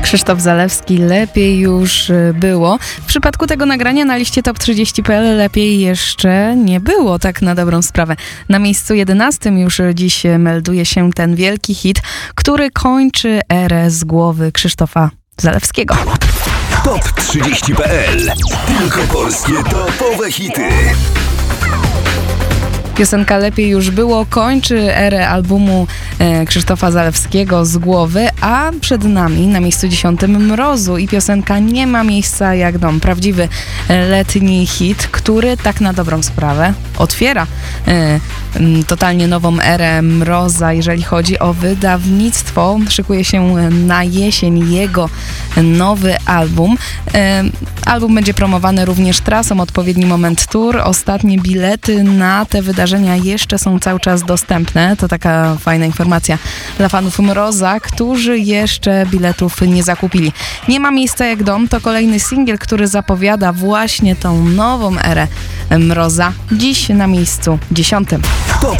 Krzysztof Zalewski, lepiej już było. W przypadku tego nagrania na liście Top 30.pl lepiej jeszcze nie było, tak na dobrą sprawę. Na miejscu 11 już dziś melduje się ten wielki hit, który kończy erę z głowy Krzysztofa Zalewskiego. Top 30.pl. Tylko polskie topowe hity. Piosenka Lepiej już było kończy erę albumu Krzysztofa Zalewskiego z głowy, a przed nami na miejscu 10 Mrozu i piosenka Nie ma miejsca jak dom. Prawdziwy letni hit, który tak na dobrą sprawę otwiera totalnie nową erę Mroza, jeżeli chodzi o wydawnictwo. Szykuje się na jesień jego nowy album. Album będzie promowany również trasą Odpowiedni Moment Tour. Ostatnie bilety na te wydarzenia jeszcze są cały czas dostępne. To taka fajna informacja dla fanów Mroza, którzy jeszcze biletów nie zakupili. Nie ma miejsca jak dom to kolejny singiel, który zapowiada właśnie tą nową erę Mroza. Dziś na miejscu 10. Top